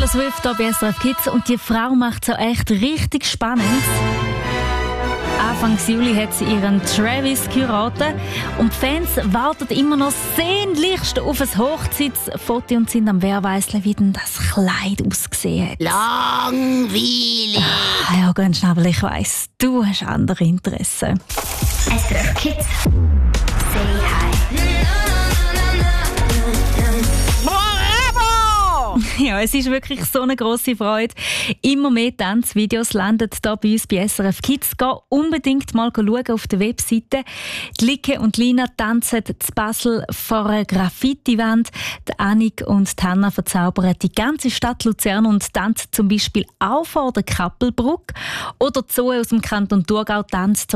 Taylor Swift hier bei SRF Kids und die Frau macht es ja echt richtig spannend. Anfang Juli hat sie ihren Travis geheiratet und die Fans warten immer noch sehnlichst auf ein Hochzeitsfoto und sind am Wehrweisseln, wie denn das Kleid ausgesehen hat. Langweilig. Ja, ganz schnell, ich weiss, du hast andere Interessen. SRF Kids. Say hi. Ja, es ist wirklich so eine grosse Freude. Immer mehr Tanzvideos landen hier bei uns bei SRF Kids. Geh unbedingt mal schauen auf der Webseite. Die Like und Lina tanzen zu Basel vor einer Graffiti-Wand. Die Annik und die Hanna verzaubern die ganze Stadt Luzern und tanzen zum Beispiel auch vor der Kappelbrücke. Oder Zoe aus dem Kanton Thurgau tanzt